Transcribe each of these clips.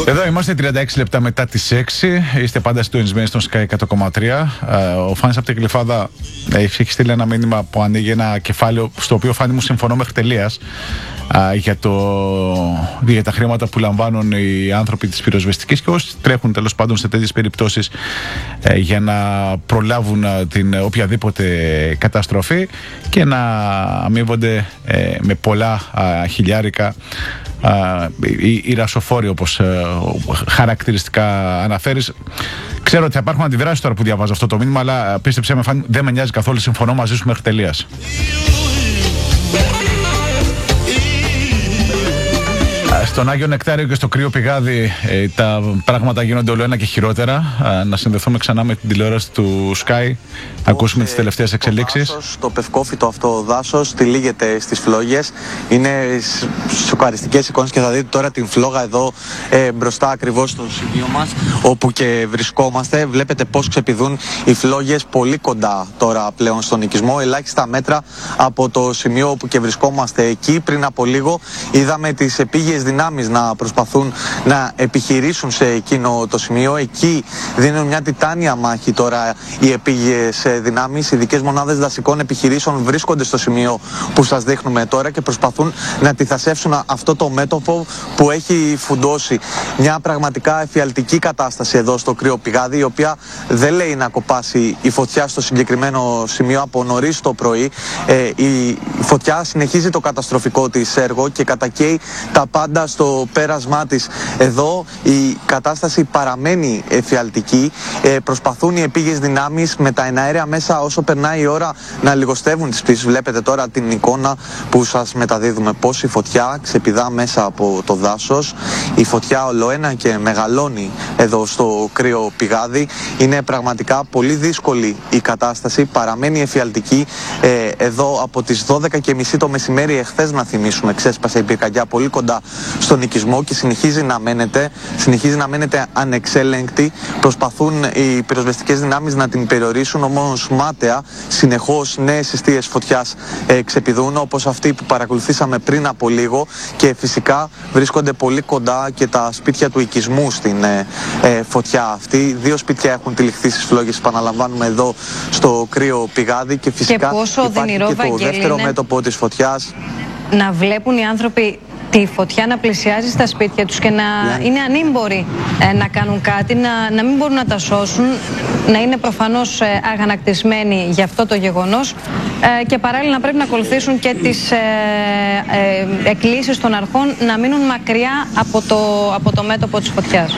Εδώ είμαστε 36 λεπτά μετά τις 6. Είστε πάντα συντονισμένοι στον Sky 100,3. Ο Φάνης από την Γλυφάδα έχει στείλει ένα μήνυμα που ανοίγει ένα κεφάλαιο στο οποίο, Φάνη μου, συμφωνώ μέχρι τελείας, για τα χρήματα που λαμβάνουν οι άνθρωποι της πυροσβεστικής και όσοι τρέχουν τέλος πάντων σε τέτοιες περιπτώσεις για να προλάβουν την οποιαδήποτε καταστροφή και να αμείβονται με πολλά χιλιάρικα οι ρασοφόροι, όπως χαρακτηριστικά αναφέρεις. Ξέρω ότι θα υπάρχουν αντιδράσεις τώρα που διαβάζω αυτό το μήνυμα, αλλά πίστεψέ με, Φάνη, δεν με νοιάζει καθόλου, συμφωνώ μαζί σου μέχρι τελείας. Στον Άγιο Νεκτάριο και στο Κρύο Πηγάδι τα πράγματα γίνονται όλο ένα και χειρότερα. Να συνδεθούμε ξανά με την τηλεόραση του Sky, ακούσουμε τις τελευταίες εξελίξεις. Το πευκόφυτο αυτό δάσος τυλίγεται στις φλόγες. Είναι σοκαριστικές εικόνες και θα δείτε τώρα την φλόγα εδώ μπροστά ακριβώς στο σημείο μας όπου και βρισκόμαστε. Βλέπετε πώς ξεπηδούν οι φλόγες πολύ κοντά τώρα πλέον στον οικισμό. Ελάχιστα μέτρα από το σημείο όπου και βρισκόμαστε εκεί. Πριν από λίγο είδαμε τις επίγειες δυνάμεις να προσπαθούν να επιχειρήσουν σε εκείνο το σημείο. Εκεί δίνουν μια τιτάνια μάχη τώρα οι επίγειες δυνάμεις. Οι ειδικές μονάδες δασικών επιχειρήσεων βρίσκονται στο σημείο που σας δείχνουμε τώρα και προσπαθούν να αντιθασεύσουν αυτό το μέτωπο που έχει φουντώσει. Μια πραγματικά εφιαλτική κατάσταση εδώ στο Κρύο Πηγάδι, η οποία δεν λέει να κοπάσει η φωτιά στο συγκεκριμένο σημείο από νωρίς το πρωί. Η φωτιά συνεχίζει το καταστροφικό της έργο και κατακαίει τα πάντα στο πέρασμά της. Εδώ η κατάσταση παραμένει εφιαλτική. Προσπαθούν οι επίγειες δυνάμεις με τα εναέρια μέσα όσο περνάει η ώρα να λιγοστεύουν τις πτήσεις. Βλέπετε τώρα την εικόνα που σας μεταδίδουμε, πώς η φωτιά ξεπηδά μέσα από το δάσος. Η φωτιά ολοένα και μεγαλώνει εδώ στο Κρύο Πηγάδι. Είναι πραγματικά πολύ δύσκολη η κατάσταση, παραμένει εφιαλτική. Εδώ από τις 12:30 το μεσημέρι εχθές, να θυμίσουμε, ξέσπασε η πυρκαγιά πολύ κοντά στον οικισμό και συνεχίζει να μένεται ανεξέλεγκτη. Προσπαθούν οι πυροσβεστικές δυνάμεις να την περιορίσουν, όμως μάταια συνεχώς νέες εστίες φωτιάς ξεπηδούν, όπως αυτή που παρακολουθήσαμε πριν από λίγο, και φυσικά βρίσκονται πολύ κοντά και τα σπίτια του οικισμού στην φωτιά αυτή. 2 σπίτια έχουν τυλιχθεί στις φλόγες, επαναλαμβάνουμε, εδώ στο Κρύο Πηγάδι, και φυσικά και πόσο υπάρχει και το δεύτερο μέτωπο της φωτιάς. Να βλέπουν οι άνθρωποι τη φωτιά να πλησιάζει στα σπίτια τους και να είναι ανήμποροι να κάνουν κάτι, να μην μπορούν να τα σώσουν, να είναι προφανώς αγανακτισμένοι για αυτό το γεγονός και παράλληλα να πρέπει να ακολουθήσουν και τις εκκλήσεις των αρχών να μείνουν μακριά από το μέτωπο της φωτιάς.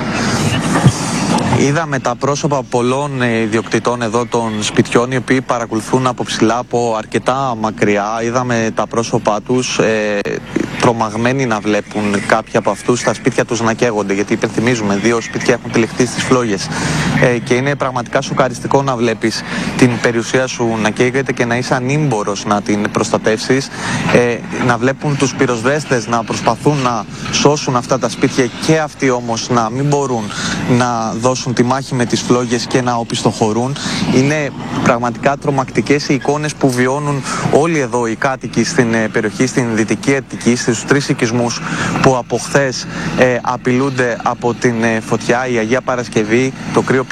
Είδαμε τα πρόσωπα πολλών ιδιοκτητών εδώ των σπιτιών, οι οποίοι παρακολουθούν από ψηλά, από αρκετά μακριά. Είδαμε τα πρόσωπά τους τρομαγμένοι να βλέπουν κάποιοι από αυτούς τα σπίτια τους να καίγονται, γιατί υπενθυμίζουμε 2 σπίτια έχουν τυλιχθεί στις φλόγες και είναι πραγματικά σοκαριστικό να βλέπεις την περιουσία σου να καίγεται και να είσαι ανήμπορος να την προστατεύσεις, να βλέπουν τους πυροσβέστες να προσπαθούν να σώσουν αυτά τα σπίτια και αυτοί όμως να μην μπορούν να δώσουν τη μάχη με τις φλόγες και να οπισθοχωρούν. Είναι πραγματικά τρομακτικές οι εικόνες που βιώνουν όλοι εδώ οι κάτοικοι στην περιοχή, στην Δυτική Αττική, στους 3 οικισμούς που από χθες απειλούνται από την φωτιά, η Αγία Παρασκευή, το Κρύο